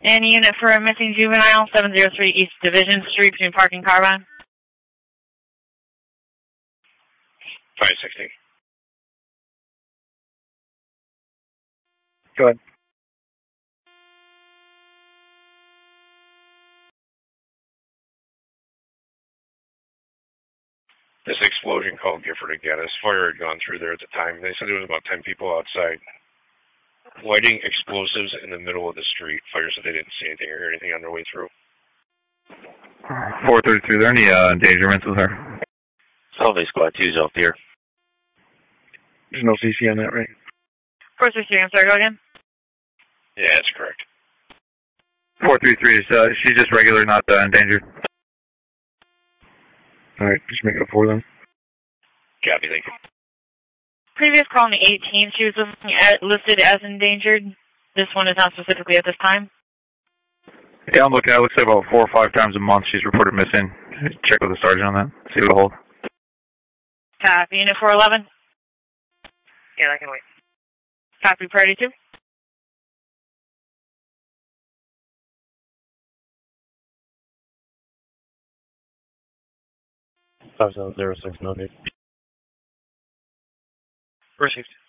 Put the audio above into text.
And unit for a missing juvenile, 703 East Division Street between Park and Carbine. 560. Go ahead. This explosion called Gifford again. This fire had gone through there at the time. They said there was about 10 people outside lighting explosives in the middle of the street. Fire said they didn't see anything or hear anything on their way through. 433, are there any endangerments with her? Solvay Squad 2's off here. There's no CC on that, right? 433, I'm sorry, go again. Yeah, that's correct. 433, is she just regular, not endangered? Alright, just make it a 4 then. Copy, thank you. Previous call on the 18th, she was listed as endangered. This one is not specifically at this time. Yeah, I'm looking at it. Looks like about 4 or 5 times a month she's reported missing. Check with the sergeant on that. See what it holds. Copy, unit 411. Yeah, that can wait. Copy, priority 2. Five 706, no need. Received.